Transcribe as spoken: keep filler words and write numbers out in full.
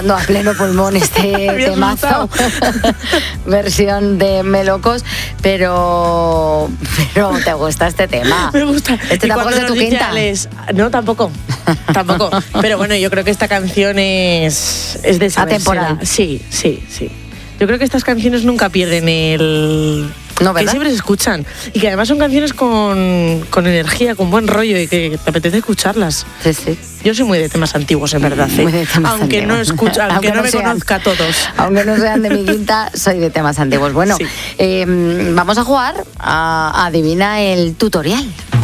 a pleno pulmón este temazo versión de Melocos, pero pero te gusta este tema. Me gusta. Este y tampoco es de tu quinta. Les... No, tampoco. Tampoco. Pero bueno, yo creo que esta canción es, es de esa atemporal. Sí, sí, sí. Yo creo que estas canciones nunca pierden el... No, ¿verdad? Que siempre se escuchan. Y que además son canciones con, con energía, con buen rollo y que te apetece escucharlas. Sí, sí. Yo soy muy de temas antiguos, en verdad. ¿eh? Muy de temas aunque antiguos. no escucho, aunque, aunque no, no me sean, conozca a todos. Aunque no sean de mi quinta, soy de temas antiguos. Bueno, sí. eh, vamos a jugar a Adivina el tutorial.